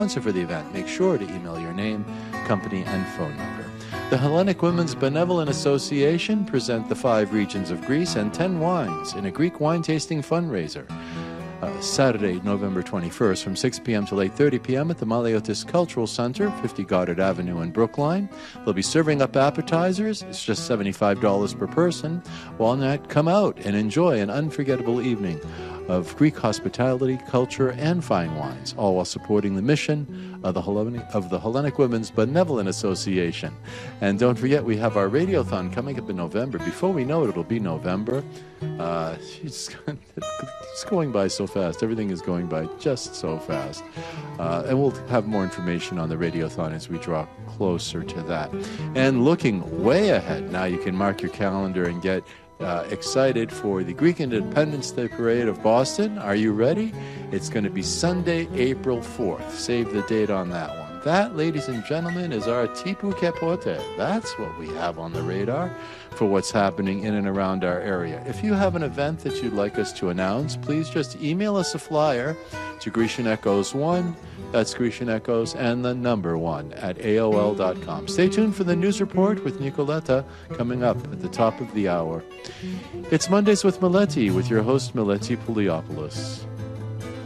sponsor for the event. Make sure to email your name, company, and phone number. The Hellenic Women's Benevolent Association present the 5 regions of Greece and 10 wines in a Greek wine tasting fundraiser. Saturday, November 21st from 6 p.m. till 8:30 p.m. at the Maliotis Cultural Center, 50 Goddard Avenue in Brookline. They'll be serving up appetizers. It's just $75 per person. While not, come out and enjoy an unforgettable evening of Greek hospitality, culture, and fine wines, all while supporting the mission of the Hellenic Women's Benevolent Association. And don't forget, we have our Radiothon coming up in November. Before we know it, it'll be November. It's going by so fast. Everything is going by just so fast. And we'll have more information on the Radiothon as we draw closer to that. And looking way ahead, now you can mark your calendar and get excited for the Greek Independence Day Parade of Boston. Are you ready? It's going to be Sunday, April 4th. Save the date on that one. That, ladies and gentlemen, is our Tipu Kepote. That's what we have on the radar for what's happening in and around our area. If you have an event that you'd like us to announce, please just email us a flyer to Grecian Echoes 1, that's Grecian Echoes, and the number 1 at AOL.com. Stay tuned for the news report with Nicoletta coming up at the top of the hour. It's Mondays with Mileti with your host, Mileti Poliopoulos.